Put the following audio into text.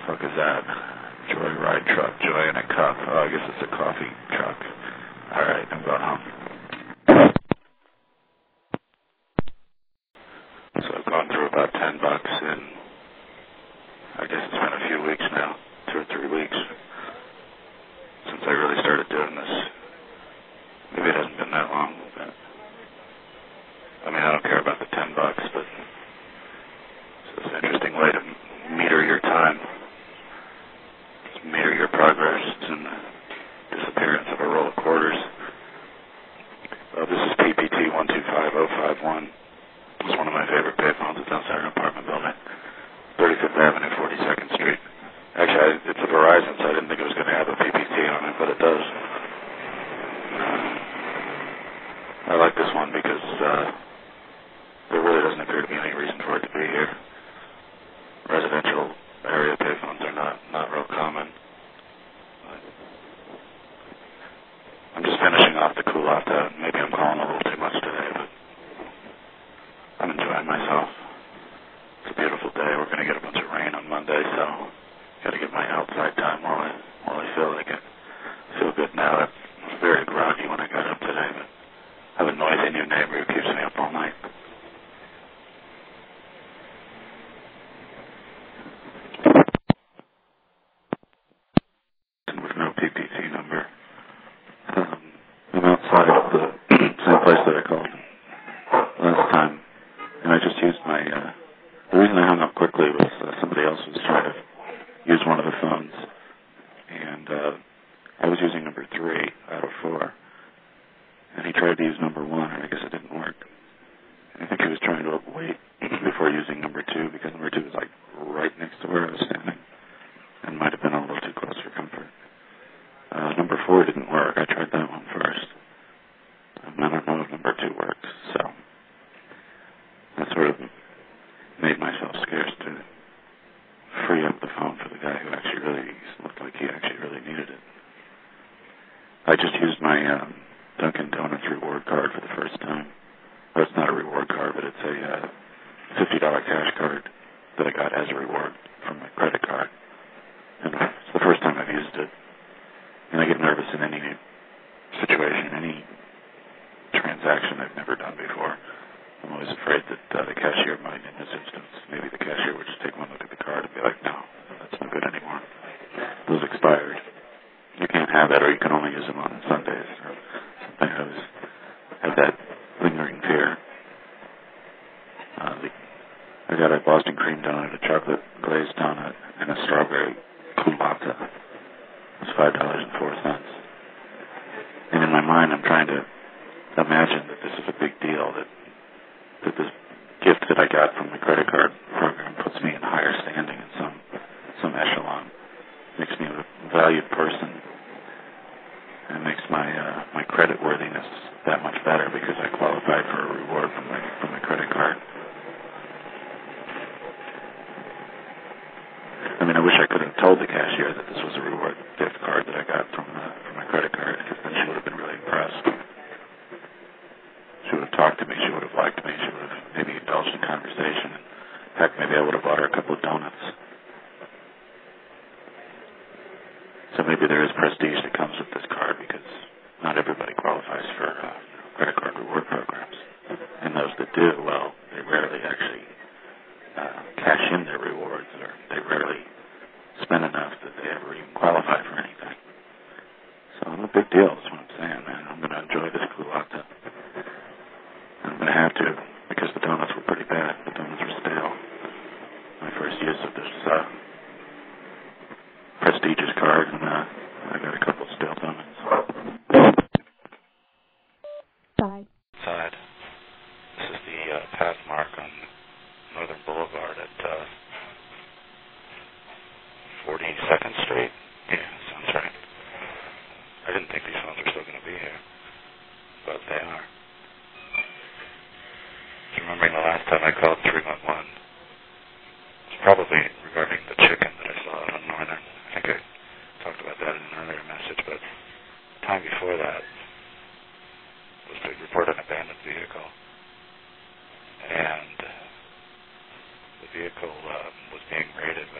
fuck is that? Joyride truck, joy in a cup. Oh, I guess it's a coffee truck. Alright, I'm going home. So I've gone through about $10 in, I guess it's been a few weeks now, 2 or 3 weeks, since I really started doing this. Maybe it hasn't been that long, but, I mean, I don't care about the $10, but it's an interesting way to meter your time, meter your progress and the disappearance of a roll of quarters. This is PPT 125051. It's one of my favorite payphones. It's outside an apartment building, 35th Avenue, 42nd Street. Actually, it's a Verizon, so I didn't think it was going to have a PPT on it, but it does. I like this one because there really doesn't appear to be any reason for it to be here. Residential area payphones are not real common. I'm just finishing off the cool off out. Maybe I'm calling a little too much today, but I'm enjoying myself. It's a beautiful day. We're going to get a bunch of rain on Monday, so got to get my outside time while I feel like it. I feel good now. I was very groggy when I got up today, but I have a noisy new neighbor who keeps me up all night. With no PPT number. I'm outside of the same place that I called last time, and I just used my, the reason I hung up quickly was somebody else was trying to use one of the phones, and I was using number 3 out of 4, and he tried to use number 1, and I guess it didn't work. And I think he was trying to wait before using number 2, because number 2 was like right next to where I was standing, and might have been a little too close for comfort. Number 4 didn't work. I tried that one first. I don't know if number 2 works, so I sort of made myself scarce to free up the phone for the guy who actually really looked like he actually really needed it. I just used my Dunkin' Donuts reward card for the first time. Well, it's not a reward card, but it's a $50 cash card that I got as a reward from my credit card. And it's the first time I've used it. And I get nervous in any situation, any transaction I've never done before. I'm always afraid that the cashier might, in this instance, maybe the cashier would just take one look at the card and be like, no, that's not good anymore. Those expired. You can't have that, or you can only use them on Sundays or something. I always have that lingering fear. I got a Boston cream donut, a chocolate glazed donut, and a strawberry culotta. It's $5.04. And in my mind, I'm trying to imagine that this is a big deal, that this gift that I got from the credit card program puts me in higher standing in some echelon, makes me a valued person, and makes my credit worthiness that much better because I qualified for a reward from my credit card. I mean, I wish I could have told the cashier that this was a reward gift card that I got from my credit card, because then she would have been really impressed. She would have talked to me. She would have liked me. She would have maybe indulged in conversation. And heck, maybe I would have bought her a couple of donuts. So maybe there is prestige that comes with this card, because not everybody qualifies for credit card reward programs. And those that do, well, they rarely actually cash in their rewards, or they rarely spend enough that they ever even qualify for anything. So I'm a big deal, is what I'm saying, man. I'm going to enjoy this culotta. I'm going to have to, because the donuts were pretty bad. The donuts were stale. My first use of this prestigious card, and I got a couple of stale donuts. Side. This is the path mark on Northern Boulevard at 42nd Street. Yeah, sounds right. I didn't think these phones were still going to be here, but they are. Remembering the last time I called 311, it's probably regarding